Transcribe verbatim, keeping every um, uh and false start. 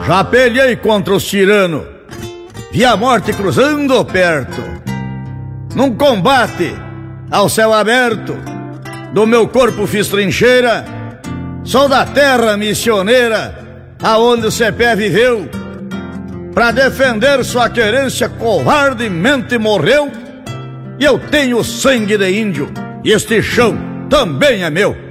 Já pelhei contra os tiranos, vi a morte cruzando perto. Num combate ao céu aberto, do meu corpo fiz trincheira. Sou da terra missioneira, aonde o Cepé viveu. Pra defender sua querência, covardemente morreu. E eu tenho sangue de índio, e este chão também é meu.